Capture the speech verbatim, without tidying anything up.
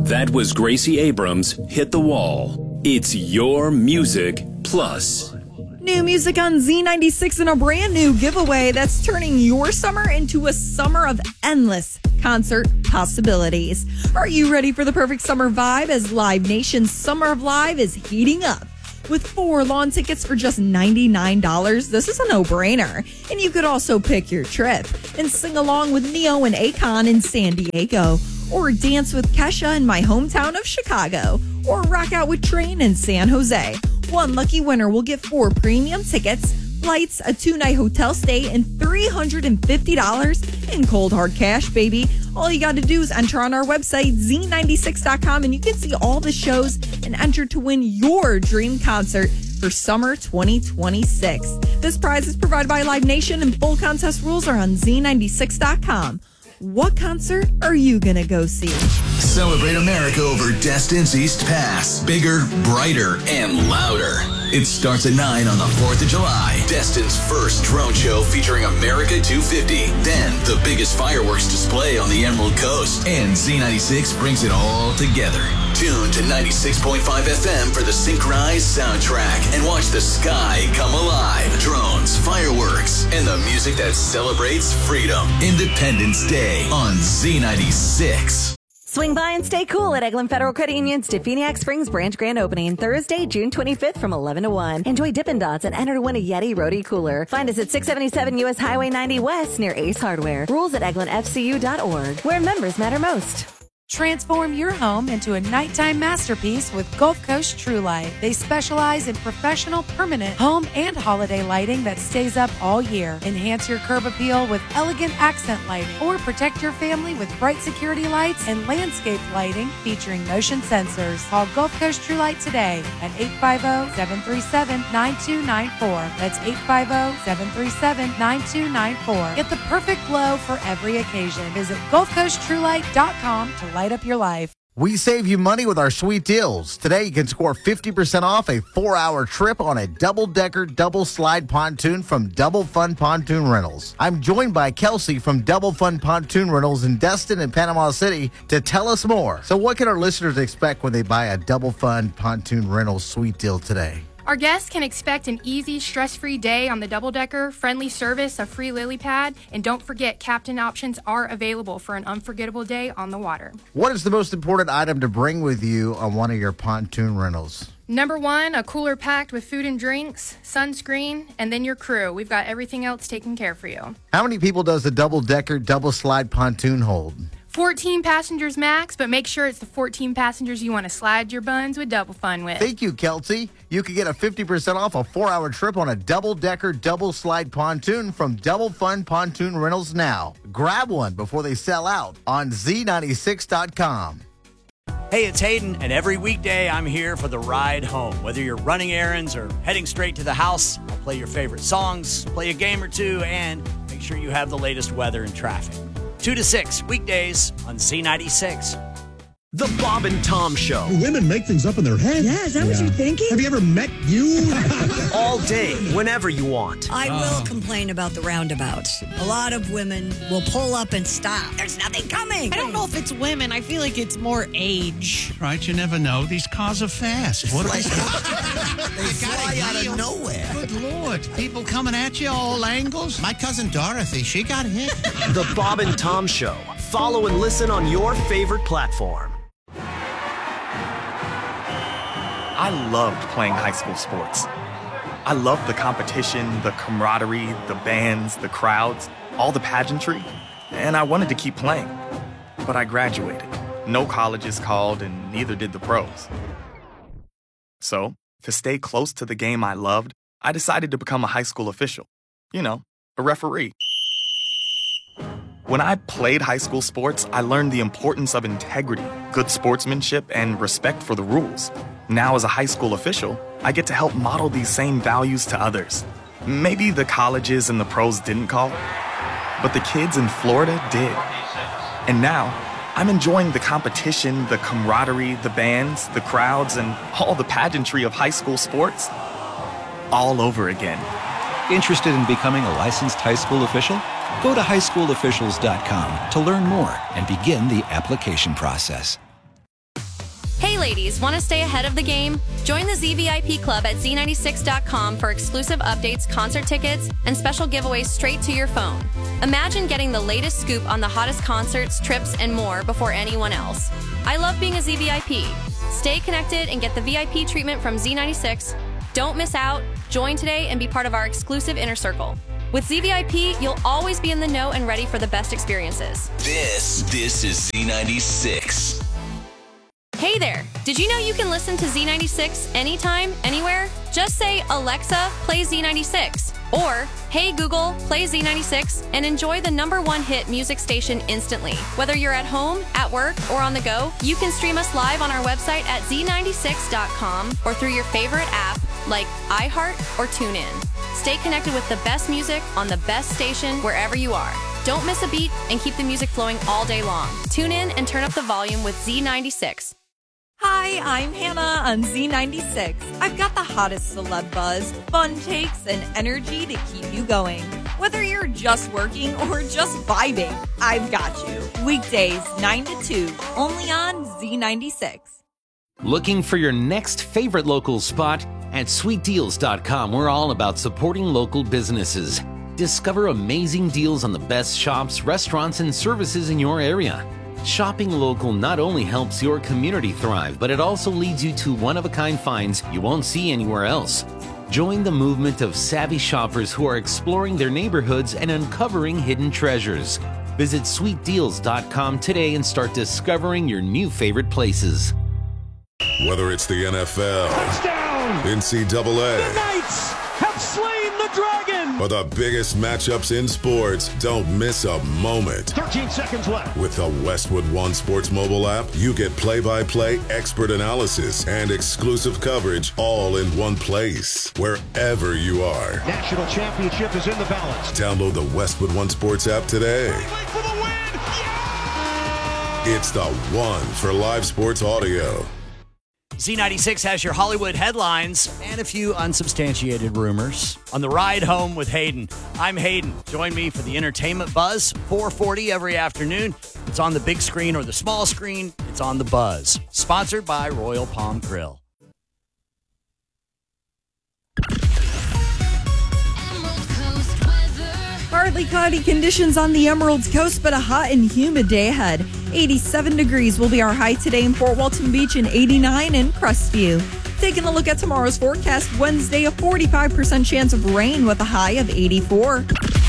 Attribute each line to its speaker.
Speaker 1: That was Gracie Abrams' Hit the Wall. It's your music plus.
Speaker 2: New music on Z ninety-six and a brand new giveaway that's turning your summer into a summer of endless concert possibilities. Are you ready for the perfect summer vibe as Live Nation's Summer of Live is heating up? With four lawn tickets for just ninety-nine dollars, this is a no-brainer. And you could also pick your trip and sing along with Neo and Akon in San Diego, or dance with Kesha in my hometown of Chicago, or rock out with Train in San Jose. One lucky winner will get four premium tickets, flights, a two-night hotel stay, and three hundred fifty dollars in cold hard cash, baby. All you got to do is enter on our website, Z ninety-six dot com, and you can see all the shows and enter to win your dream concert for summer twenty twenty-six. This prize is provided by Live Nation, and full contest rules are on Z ninety-six dot com. What concert are you going to go see?
Speaker 3: Celebrate America over Destin's East Pass. Bigger, brighter, and louder. It starts at nine on the fourth of July. Destin's first drone show featuring America two fifty. Then the biggest fireworks display on the Emerald Coast. And Z ninety-six brings it all together. Tune to ninety-six point five F M for the synchronized soundtrack and watch the sky come alive. Drones, fireworks, and the music that celebrates freedom. Independence Day on Z ninety-six.
Speaker 4: Swing by and stay cool at Eglin Federal Credit Union's Definiak Springs Branch Grand Opening, Thursday, June twenty-fifth from eleven to one. Enjoy Dippin' Dots and enter to win a Yeti Roadie Cooler. Find us at six seventy-seven U S Highway ninety West near Ace Hardware. Rules at eglin f c u dot org, where members matter most.
Speaker 5: Transform your home into a nighttime masterpiece with Gulf Coast True Light. They specialize in professional, permanent, home and holiday lighting that stays up all year. Enhance your curb appeal with elegant accent lighting, or protect your family with bright security lights and landscape lighting featuring motion sensors. Call Gulf Coast True Light today at eight five zero, seven three seven, nine two nine four. That's eight five zero, seven three seven, nine two nine four. Get the perfect glow for every occasion. Visit gulf coast true light dot com to light up your life.
Speaker 6: We save you money with our sweet deals. Today, you can score fifty percent off a four-hour trip on a double-decker, double-slide pontoon from Double Fun Pontoon Rentals. I'm joined by Kelsey from Double Fun Pontoon Rentals in Destin and Panama City to tell us more. So what can our listeners expect when they buy a Double Fun Pontoon Rentals sweet deal today?
Speaker 7: Our guests can expect an easy, stress-free day on the double-decker, friendly service, a free lily pad, and don't forget, captain options are available for an unforgettable day on the water.
Speaker 6: What is the most important item to bring with you on one of your pontoon rentals?
Speaker 7: Number one, a cooler packed with food and drinks, sunscreen, and then your crew. We've got everything else taken care for you.
Speaker 6: How many people does the double-decker, double-slide pontoon hold?
Speaker 7: fourteen passengers max, but make sure it's the fourteen passengers you want to slide your buns with Double Fun with.
Speaker 6: Thank you, Kelsey. You can get a fifty percent off a four-hour trip on a double-decker, double-slide pontoon from Double Fun Pontoon Rentals now. Grab one before they sell out on Z ninety-six dot com.
Speaker 8: Hey, it's Hayden, and every weekday I'm here for the ride home. Whether you're running errands or heading straight to the house, I'll play your favorite songs, play a game or two, and make sure you have the latest weather and traffic. two to six, weekdays on Z ninety-six.
Speaker 9: The Bob and Tom Show.
Speaker 10: Do women make things up in their head?
Speaker 11: Yeah, is that yeah. what you're thinking?
Speaker 10: Have you ever met you?
Speaker 9: All day, whenever you want.
Speaker 11: I will uh. complain about the roundabouts. A lot of women will pull up and stop. There's nothing coming.
Speaker 12: I don't know if it's women. I feel like it's more age.
Speaker 13: Right, you never know. These cars are fast. What are they?
Speaker 14: They fly out of nowhere.
Speaker 13: Good Lord. People coming at you all angles. My cousin Dorothy, she got hit.
Speaker 9: The Bob and Tom Show. Follow and listen on your favorite platform.
Speaker 15: I loved playing high school sports. I loved the competition, the camaraderie, the bands, the crowds, all the pageantry, and I wanted to keep playing. But I graduated. No colleges called, and neither did the pros. So, to stay close to the game I loved, I decided to become a high school official. You know, a referee. When I played high school sports, I learned the importance of integrity, good sportsmanship, and respect for the rules. Now, as a high school official, I get to help model these same values to others. Maybe the colleges and the pros didn't call, but the kids in Florida did. And now, I'm enjoying the competition, the camaraderie, the bands, the crowds, and all the pageantry of high school sports all over again.
Speaker 16: Interested in becoming a licensed high school official? Go to high school officials dot com to learn more and begin the application process.
Speaker 17: ladies, want to stay ahead of the game? Join the Z V I P Club at Z ninety-six dot com for exclusive updates, concert tickets, and special giveaways straight to your phone. Imagine getting the latest scoop on the hottest concerts, trips, and more before anyone else. I love being a Z V I P. Stay connected and get the V I P treatment from Z ninety-six. Don't miss out. Join today and be part of our exclusive inner circle. With Z V I P, you'll always be in the know and ready for the best experiences.
Speaker 3: This, this is Z ninety-six.
Speaker 17: Hey there! Did you know you can listen to Z ninety-six anytime, anywhere? Just say, Alexa, play Z ninety-six. Or, hey Google, play Z ninety-six and enjoy the number one hit music station instantly. Whether you're at home, at work, or on the go, you can stream us live on our website at Z ninety-six dot com or through your favorite app like iHeart or TuneIn. Stay connected with the best music on the best station wherever you are. Don't miss a beat and keep the music flowing all day long. Tune in and turn up the volume with Z ninety-six.
Speaker 2: Hi, I'm Hannah on Z ninety-six. I've got the hottest celeb buzz, fun takes, and energy to keep you going. Whether you're just working or just vibing, I've got you. Weekdays, nine to two, only on Z ninety-six.
Speaker 18: Looking for your next favorite local spot? At sweet deals dot com, we're all about supporting local businesses. Discover amazing deals on the best shops, restaurants, and services in your area. Shopping local not only helps your community thrive, but it also leads you to one-of-a-kind finds you won't see anywhere else. Join the movement of savvy shoppers who are exploring their neighborhoods and uncovering hidden treasures. Visit sweet deals dot com today and start discovering your new favorite places.
Speaker 19: Whether it's the N F L, touchdown, N C double A,
Speaker 20: the Knights have slain the dragon,
Speaker 19: or the biggest matchups in sports, don't miss a moment.
Speaker 20: thirteen seconds left.
Speaker 19: With the Westwood One Sports mobile app, you get play-by-play, expert analysis, and exclusive coverage all in one place, wherever you are.
Speaker 20: National championship is in the balance.
Speaker 19: Download the Westwood One Sports app today.
Speaker 20: For the win. Yeah!
Speaker 19: It's the one for live sports audio.
Speaker 8: Z ninety-six has your Hollywood headlines and a few unsubstantiated rumors. On the ride home with Hayden, I'm Hayden. Join me for the entertainment buzz, four forty every afternoon. It's on the big screen or the small screen. It's on the buzz. Sponsored by Royal Palm Grill.
Speaker 2: Partly cloudy conditions on the Emerald Coast, but a hot and humid day ahead. eighty-seven degrees will be our high today in Fort Walton Beach and eighty-nine in Crestview. Taking a look at tomorrow's forecast, Wednesday, a forty-five percent chance of rain with a high of eighty-four.